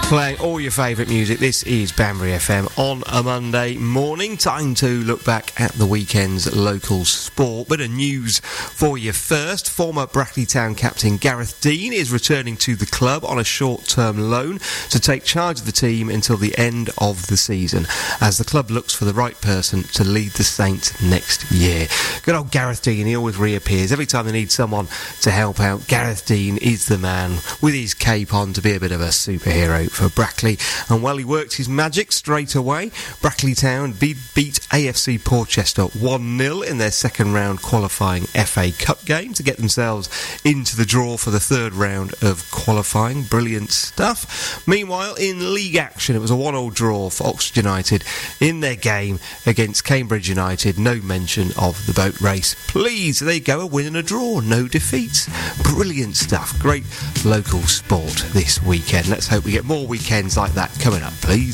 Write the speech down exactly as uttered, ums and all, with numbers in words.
Playing all your favourite music. This is Banbury F M on a Monday morning. Time to look back at the weekend's local sport. Bit of news for you first. Former Brackley Town captain Gareth Dean is returning to the club on a short-term loan to take charge of the team until the end of the season, as the club looks for the right person to lead the Saints next year. Good old Gareth Dean, he always reappears. Every time they need someone to help out, Gareth Dean is the man with his cape on to be a bit of a superhero for Brackley. And well, he worked his magic straight away. Brackley Town beat, beat A F C Portchester one nil in their second round qualifying F A Cup game to get themselves into the draw for the third round of qualifying. Brilliant stuff. Meanwhile, in league action, it was a one all draw for Oxford United in their game against Cambridge United. No mention of the boat race. Please, there you go, a win and a draw, no defeats. Brilliant stuff. Great local sport this weekend. Let's hope we get more weekends like that coming up, please.